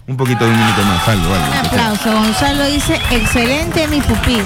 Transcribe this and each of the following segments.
Un poquito de un minuto más, algo. Un aplauso. Gonzalo dice, excelente mi pupilo.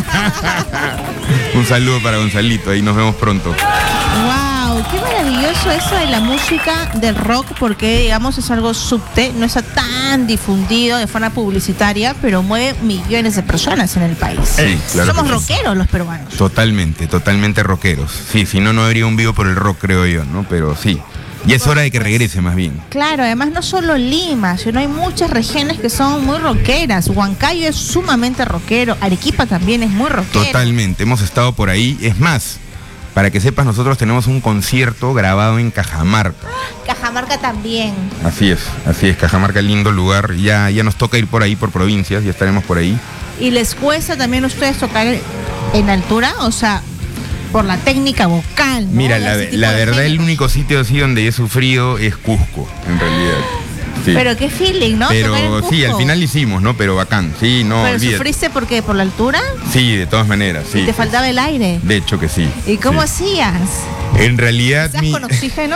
Un saludo para Gonzalito, ahí nos vemos pronto. Wow, qué maravilloso eso de la música del rock, porque digamos es algo subte, no está tan difundido de forma publicitaria, pero mueve millones de personas en el país. Sí, claro. Somos rockeros los peruanos. Totalmente rockeros. Sí, si no, no habría un vivo por el rock, creo yo, ¿no? Pero sí. Y es hora de que regrese más bien. Claro, además no solo Lima, sino hay muchas regiones que son muy rockeras. Huancayo es sumamente rockero, Arequipa también es muy rockero. Totalmente, hemos estado por ahí. Es más, para que sepas, nosotros tenemos un concierto grabado en Cajamarca. Cajamarca también. Así es, Cajamarca, lindo lugar. Ya nos toca ir por ahí, por provincias, ya estaremos por ahí. ¿Y les cuesta también a ustedes tocar en altura? O sea, por la técnica vocal, ¿no? Mira, la verdad, el único sitio así donde he sufrido es Cusco, en realidad. Sí. Pero qué feeling, ¿no? Pero sí, al final hicimos, ¿no? Pero bacán, sí, no. ¿Pero olvídate. sufriste porque por la altura? Sí, de todas maneras, sí. ¿Y te faltaba el aire? De hecho que sí. ¿Y cómo sí. hacías? En realidad... ¿Estás con oxígeno?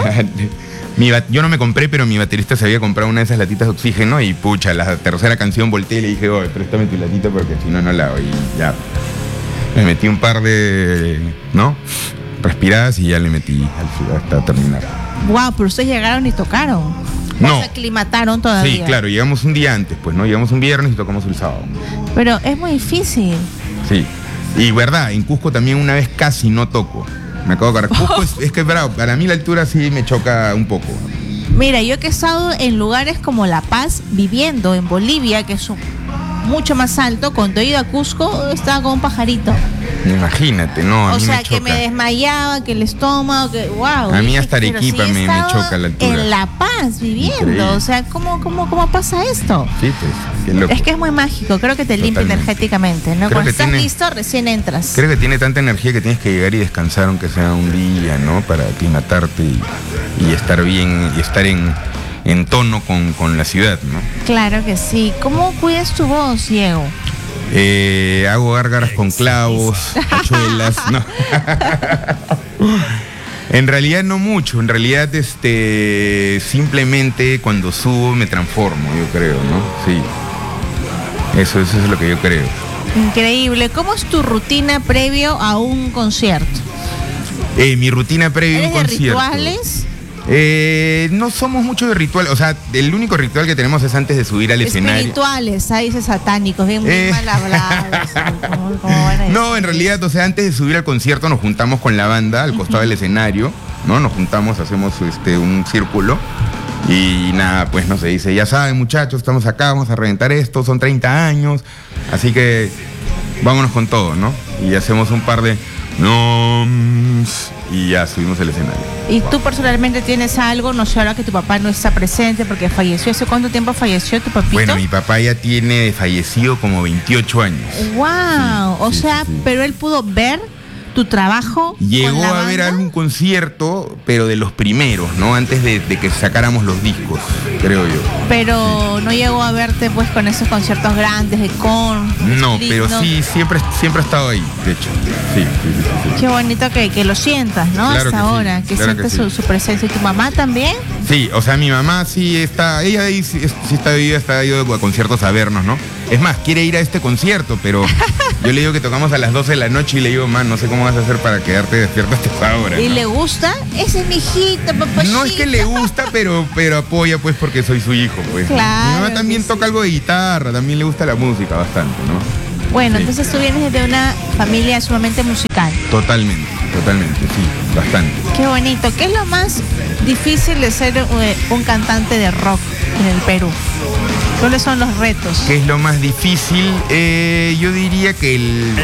Yo no me compré, pero mi baterista se había comprado una de esas latitas de oxígeno y pucha, la tercera canción volteé y le dije, oye, préstame tu latita porque si no, no la hago. Y ya, me metí un par de, ¿no? Respiradas y ya le metí hasta terminar. Wow, pero ustedes llegaron y tocaron. No. Se aclimataron todavía. Sí, claro, llegamos un día antes, pues, ¿no? Llegamos un viernes y tocamos el sábado. Pero es muy difícil. Sí. Y verdad, en Cusco también una vez casi no toco. Me acabo de acordar. Cusco es que bravo, para mí la altura sí me choca un poco. Mira, yo que he estado en lugares como La Paz, viviendo en Bolivia, que es mucho más alto, cuando he ido a Cusco estaba con un pajarito. Imagínate, no, a o mí sea, me choca. que me desmayaba, que el estómago, que wow. A mí hasta Arequipa me choca la altura. En La Paz viviendo, Increíble. o sea, ¿cómo pasa esto? Sí, pues, qué loco. Es que es muy mágico, creo que te limpia Totalmente. energéticamente, ¿no? Creo Cuando que estás tiene- listo, recién entras. Creo que tiene tanta energía que tienes que llegar y descansar aunque sea un día, ¿no? Para aclimatarte y estar bien y estar en tono con la ciudad, ¿no? Claro que sí. ¿Cómo cuidas tu voz, Diego? Hago gárgaras con clavos, hachuelas, no. En realidad no mucho, en realidad simplemente cuando subo me transformo, yo creo, ¿no? Sí. Eso es lo que yo creo. Increíble. ¿Cómo es tu rutina previo a un concierto? Mi rutina previa a un ¿Eres de concierto. rituales? No somos mucho de ritual, o sea, el único ritual que tenemos es antes de subir al escenario. Espirituales, ahí dice satánicos, bien mal hablados. ¿Cómo van a decir? No, en realidad, o sea, antes de subir al concierto nos juntamos con la banda al costado del escenario, ¿no? Nos juntamos, hacemos un círculo y nada, pues no se dice, ya saben muchachos, estamos acá, vamos a reventar esto, son 30 años, así que vámonos con todo, ¿no? Y hacemos un par de noms y ya subimos al escenario. ¿Y tú personalmente tienes algo? No sé, ahora que tu papá no está presente porque falleció. ¿Hace cuánto tiempo falleció tu papito? Bueno, mi papá ya tiene fallecido como 28 años. ¡Wow! O sí, sea, sí. pero él pudo ver tu trabajo. Llegó con la a ver banda. algún concierto, pero de los primeros, ¿no? Antes de que sacáramos los discos, creo yo. Pero no llegó a verte pues con esos conciertos grandes de Korn. No, pero ¿no? sí, siempre ha estado ahí, de hecho. Sí. Qué bonito que lo sientas, ¿no? Claro Hasta que sí, ahora, que claro sientes que sí. su presencia. ¿Y tu mamá también? Sí, o sea, mi mamá sí está, ella ahí sí está ido a conciertos a vernos, ¿no? Es más, quiere ir a este concierto, pero yo le digo que tocamos a las 12 de la noche y le digo, man, no sé cómo vas a hacer para quedarte despierta hasta esa hora. ¿Y ¿no? le gusta? Ese es mi hijita, papachita. No es que le gusta, pero apoya pues porque soy su hijo, pues. ¿no? Claro Mi mamá también que toca sí. algo de guitarra, también le gusta la música bastante, ¿no? Bueno, Sí. entonces tú vienes de una familia sumamente musical. Totalmente, sí, bastante. Qué bonito. ¿Qué es lo más difícil de ser un cantante de rock en el Perú? ¿Cuáles son los retos? ¿Qué es lo más difícil? Yo diría que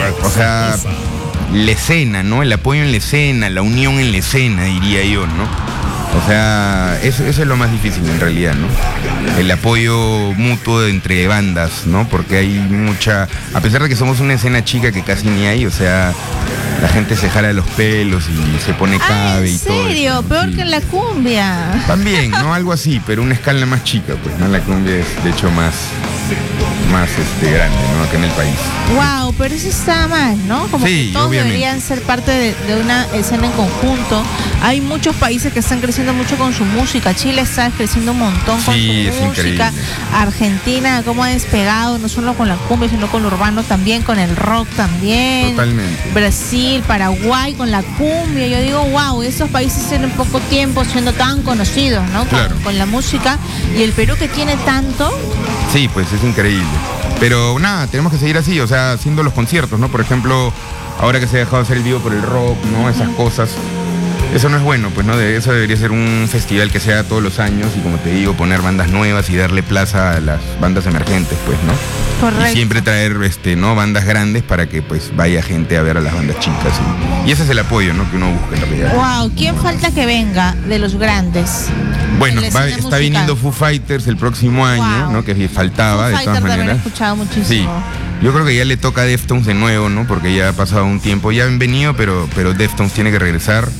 la escena, ¿no? El apoyo en la escena, la unión en la escena, diría yo, ¿no? O sea, eso es lo más difícil en realidad, ¿no? El apoyo mutuo entre bandas, ¿no? Porque hay mucha... A pesar de que somos una escena chica que casi ni hay, o sea, La gente se jala los pelos y se pone cabe y todo. ¿En serio? eso, Peor sí. que en la cumbia. También, ¿no? Algo así, pero una escala más chica, pues, ¿no? La cumbia es, de hecho, más grande, ¿no? Acá en el país. Wow, pero eso está mal, ¿no? Como Sí, que todos obviamente. deberían ser parte de una escena en conjunto. Hay muchos países que están creciendo mucho con su música. Chile está creciendo un montón con Sí, su es música. increíble. Argentina, cómo ha despegado, no solo con la cumbia, sino con lo urbano también, con el rock también. Totalmente. Brasil, Paraguay, con la cumbia. Yo digo, wow, esos países tienen poco tiempo siendo tan conocidos, ¿no? Claro. Con la música. Y el Perú, que tiene tanto. Sí, pues es increíble. Pero nada, tenemos que seguir así, o sea, haciendo los conciertos, ¿no? Por ejemplo, ahora que se ha dejado de hacer el vivo por el rock, ¿no? Esas cosas. Eso no es bueno, pues, ¿no? Eso debería ser un festival que sea todos los años y, como te digo, poner bandas nuevas y darle plaza a las bandas emergentes, pues, ¿no? Correcto. Y siempre traer, ¿no? Bandas grandes para que, pues, vaya gente a ver a las bandas chicas. Y ese es el apoyo, ¿no? Que uno busca en realidad. Wow, ¿quién falta que venga de los grandes? Bueno, en la escena está musical? viniendo Foo Fighters el próximo año, Wow. ¿no? Que faltaba, Foo de Fighter todas también he maneras. escuchado muchísimo. Sí, yo creo que ya le toca a Deftones de nuevo, ¿no? Porque ya ha pasado un tiempo, ya han venido, pero Deftones tiene que regresar.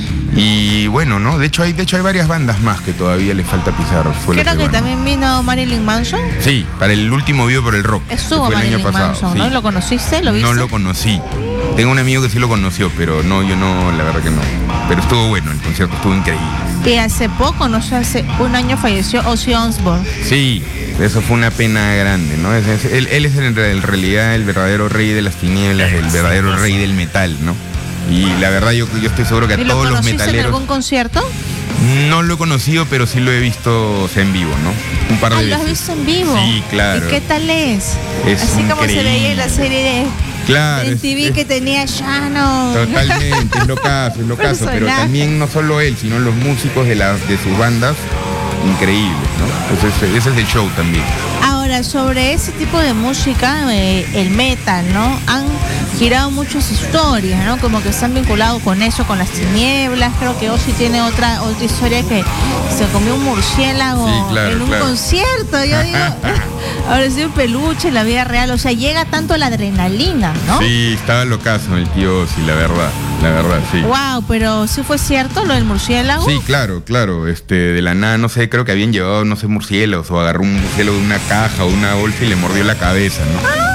Y bueno, ¿no? De hecho hay varias bandas más que todavía les falta pisar. Creo que también vino Marilyn Manson. Sí, para el último video por el rock. Estuvo que fue el año Marilyn pasado. Manson, Sí. ¿no? ¿Lo conociste? ¿Lo viste? No lo conocí. Tengo un amigo que sí lo conoció, pero no, yo no, la verdad que no. Pero estuvo bueno, el concierto estuvo increíble. Y hace poco, no sé, hace un año falleció Ozzy Osbourne. Sí, eso fue una pena grande, ¿no? Él es en realidad el verdadero rey de las tinieblas, el verdadero rey del metal, ¿no? Y la verdad yo estoy seguro que a ¿Y lo todos los conociste en metaleros... algún concierto? No lo he conocido, pero sí lo he visto, o sea, en vivo, ¿no? Un par de ¿Lo veces. has visto en vivo? Sí, claro. ¿Y qué tal es? Es Así como se increíble. veía en la serie de Claro, MTV que tenía Shannon. Totalmente, es lo caso, pero Personaje. también no solo él, sino los músicos de sus bandas, increíbles, ¿no? Ese es el show también. Ahora, sobre ese tipo de música, el metal, ¿no? Han girado muchas historias, ¿no? Como que están vinculados con eso, con las tinieblas. Creo que Ozzy tiene otra historia que se comió un murciélago Sí, claro, en un claro. concierto. Yo digo, ahora sí un peluche en la vida real. O sea, llega tanto la adrenalina, ¿no? Sí, estaba locazo el tío Ozzy, la verdad, sí. Wow, pero ¿sí fue cierto lo del murciélago? Sí, claro, de la nada, no sé, creo que habían llevado, no sé, murciélagos, o agarró un murciélago de una caja o una bolsa y le mordió la cabeza, ¿no?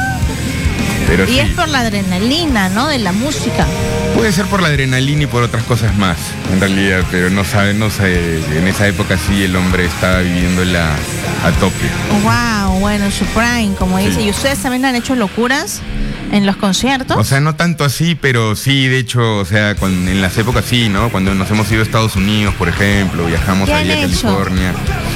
Pero Y sí, es por la adrenalina, ¿no? De la música. puede ser por la adrenalina y por otras cosas más, en realidad, pero no sé, en esa época sí el hombre estaba viviéndola a tope. Wow, bueno, su prime, como dice. Sí. ¿Y ustedes también han hecho locuras en los conciertos? O sea, no tanto así, pero sí, de hecho, o sea, en las épocas sí, ¿no? Cuando nos hemos ido a Estados Unidos, por ejemplo, viajamos ¿Qué ahí han a hecho? California.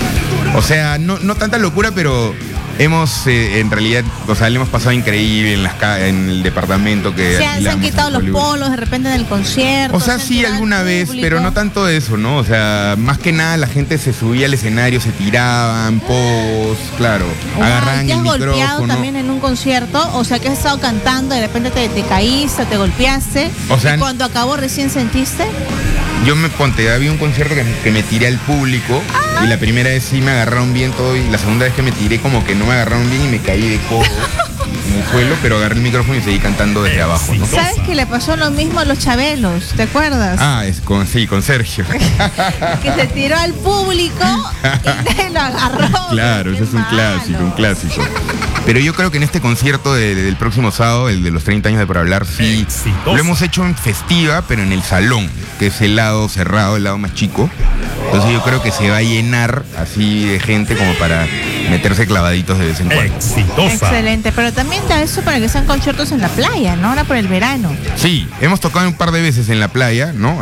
O sea, no tanta locura, pero hemos, en realidad, o sea, le hemos pasado increíble en el departamento que se han alquilamos quitado en los Hollywood. polos de repente en el concierto. O sea, se han sí, tirado al alguna vez, público. pero no tanto eso, ¿no? O sea, más que nada la gente se subía al escenario, se tiraban, pos, claro, Wow, agarraban ¿te el has golpeado micrófono. también en un concierto? O sea, que has estado cantando y de repente te caíste, te golpeaste. O sea, y cuando acabó recién sentiste. Yo había un concierto que me tiré al público y la primera vez sí me agarraron bien todo y la segunda vez que me tiré como que no me agarraron bien y me caí de codo en el suelo, pero agarré el micrófono y seguí cantando desde abajo, ¿no? ¿Sabes que le pasó lo mismo a los Chabelos? ¿Te acuerdas? Ah, con Sergio. Que se tiró al público y nadie lo agarró. Claro, Qué ese es un malo. clásico. Pero yo creo que en este concierto del próximo sábado, el de los 30 años de Por Hablar, sí, lo hemos hecho en festiva, pero en el salón, que es el lado cerrado, el lado más chico. Entonces yo creo que se va a llenar así de gente como para meterse clavaditos de vez en cuando. Excelente, pero también da eso para que sean conciertos en la playa, ¿no? Ahora por el verano. Sí, hemos tocado un par de veces en la playa, ¿no?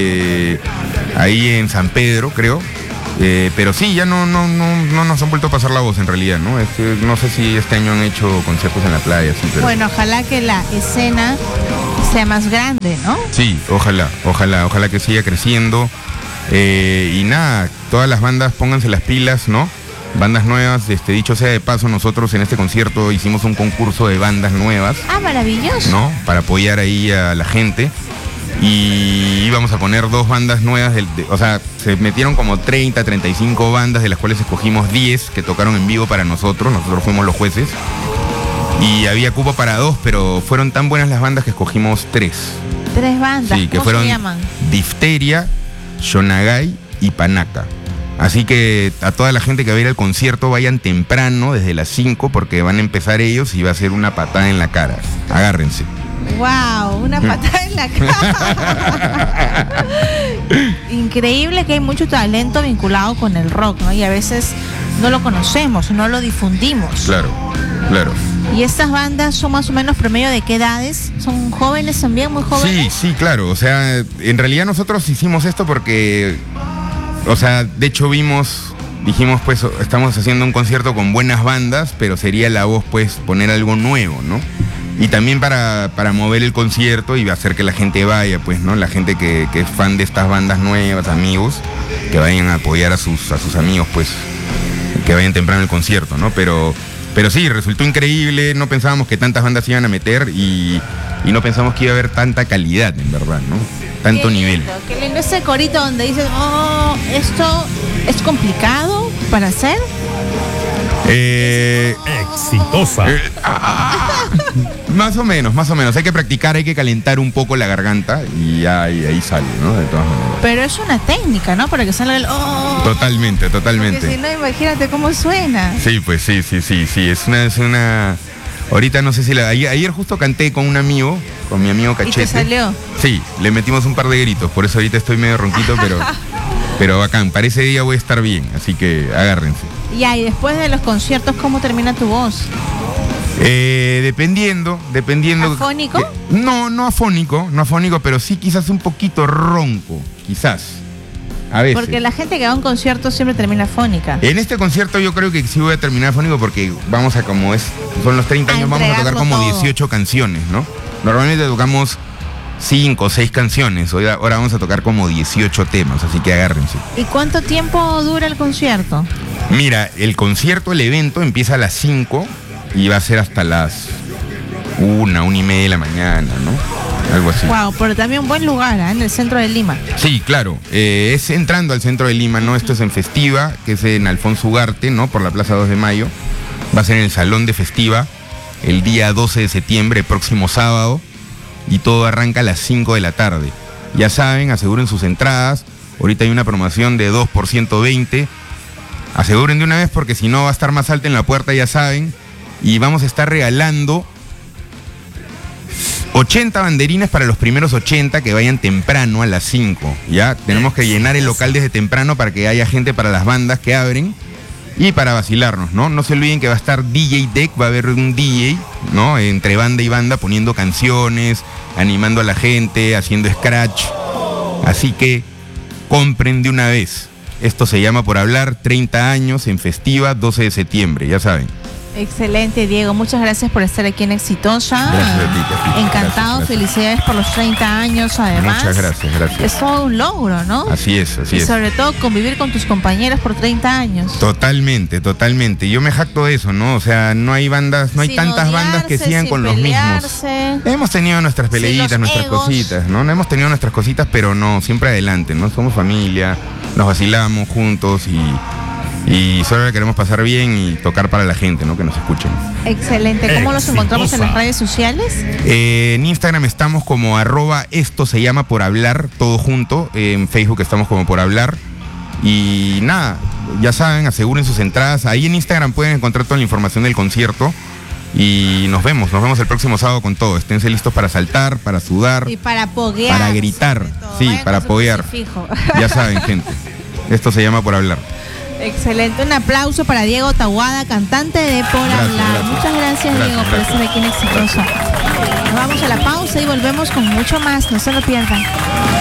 Ahí en San Pedro, creo. Pero sí, ya no nos han vuelto a pasar la voz en realidad, ¿no? No sé si este año han hecho conciertos en la playa, sí, pero... Bueno, ojalá que la escena sea más grande, ¿no? Sí, ojalá que siga creciendo. Y nada, todas las bandas pónganse las pilas, ¿no? Bandas nuevas, dicho sea de paso, nosotros en este concierto hicimos un concurso de bandas nuevas, Ah, maravilloso. ¿no? Para apoyar ahí a la gente. Y íbamos a poner 2 bandas nuevas, o sea, se metieron como 30, 35 bandas, de las cuales escogimos 10 que tocaron en vivo para nosotros fuimos los jueces. Y había cupo para 2, pero fueron tan buenas las bandas que escogimos 3. 3 bandas, Sí, que ¿cómo fueron se llaman? Difteria, Xonagai y Panaca. Así que a toda la gente que va a ir al concierto, vayan temprano, desde las 5, porque van a empezar ellos y va a ser una patada en la cara. Agárrense. ¡Wow! Una patada en la cara. Increíble que hay mucho talento vinculado con el rock, ¿no? Y a veces no lo conocemos, no lo difundimos. Claro, claro. ¿Y estas bandas son más o menos promedio de qué edades? ¿Son jóvenes también, muy jóvenes? Sí, claro. O sea, en realidad nosotros hicimos esto porque, o sea, de hecho dijimos, pues, estamos haciendo un concierto con buenas bandas, pero sería la voz, pues, poner algo nuevo, ¿no? Y también para mover el concierto y hacer que la gente vaya, pues, ¿no? La gente que es fan de estas bandas nuevas, amigos, que vayan a apoyar a sus amigos, pues, que vayan temprano al concierto, ¿no? Pero sí, resultó increíble, no pensábamos que tantas bandas se iban a meter y no pensamos que iba a haber tanta calidad, en verdad, ¿no? Tanto nivel. Qué lindo ese corito donde dices, oh, esto es complicado para hacer. Exitosa. Más o menos. Hay que practicar, hay que calentar un poco la garganta y ahí sale, ¿no? De todas maneras. Pero es una técnica, ¿no? Para que salga el oh. Totalmente. Porque si no, imagínate cómo suena. Sí, pues sí. Es una. Ahorita no sé si ayer justo canté con un amigo, con mi amigo Cachete. ¿Y te salió? Sí, le metimos un par de gritos, por eso ahorita estoy medio ronquito, pero bacán. Para ese día voy a estar bien, así que agárrense. Ya, y después de los conciertos, ¿cómo termina tu voz? Dependiendo. ¿Afónico? No afónico, pero sí quizás un poquito ronco, quizás. A veces. Porque la gente que va a un concierto siempre termina afónica. En este concierto yo creo que sí voy a terminar afónico porque vamos a son los 30 años, vamos a tocar como todo. 18 canciones, ¿no? Normalmente tocamos 5 o 6 canciones, ahora vamos a tocar como 18 temas, así que agárrense. ¿Y cuánto tiempo dura el concierto? Mira, el evento empieza a las 5 y va a ser hasta las 1:30 de la mañana, ¿no? Algo así. Wow, pero también un buen lugar, ¿eh? En el centro de Lima. Sí, claro. Es entrando al centro de Lima, ¿no? Esto es en Festiva, que es en Alfonso Ugarte, ¿no? Por la Plaza 2 de Mayo. Va a ser en el Salón de Festiva el día 12 de septiembre, próximo sábado. Y todo arranca a las 5 de la tarde. Ya saben, aseguren sus entradas. Ahorita hay una promoción de 2 por 120. Aseguren de una vez porque si no va a estar más alta en la puerta, ya saben. Y vamos a estar regalando 80 banderines para los primeros 80 que vayan temprano a las 5. Ya tenemos que llenar el local desde temprano para que haya gente para las bandas que abren y para vacilarnos, ¿no? No se olviden que va a estar DJ Deck, va a haber un DJ, ¿no? Entre banda y banda poniendo canciones, animando a la gente, haciendo scratch. Así que compren de una vez. Esto se llama Por Hablar, 30 años en Festiva, 12 de septiembre, ya saben. Excelente, Diego. Muchas gracias por estar aquí en Exitosa. Gracias a ti. Encantado, gracias. Felicidades por los 30 años, además. Muchas gracias. Es todo un logro, ¿no? Así es. Y sobre todo convivir con tus compañeros por 30 años. Totalmente. Yo me jacto de eso, ¿no? O sea, no hay bandas, no hay Sin tantas odiarse, bandas que sigan sin con los mismos. pelearse. Hemos tenido nuestras Sin peleitas, los nuestras egos. cositas, ¿no? Hemos tenido nuestras cositas, pero no, siempre adelante, ¿no? Somos familia, nos vacilamos juntos y solo le queremos pasar bien y tocar para la gente, ¿no? Que nos escuchen. Excelente. ¿Cómo los encontramos en las redes sociales? En Instagram estamos como @esto se llama Por Hablar, todo junto. En Facebook estamos como Por Hablar. Y nada, ya saben, aseguren sus entradas. Ahí en Instagram pueden encontrar toda la información del concierto. Y nos vemos el próximo sábado con todo. Esténse listos para saltar, para sudar, Y para poguear. para gritar. sobre todo. Sí, Vayan para con su poguear. crucifijo. Ya saben, gente. Esto se llama Por Hablar. Excelente, un aplauso para Diego Taboada, cantante de Por Gracias, Hablar. gracias. Muchas gracias, Gracias, Diego, por gracias. estar aquí en Exitosa. Nos vamos a la pausa y volvemos con mucho más, no se lo pierdan.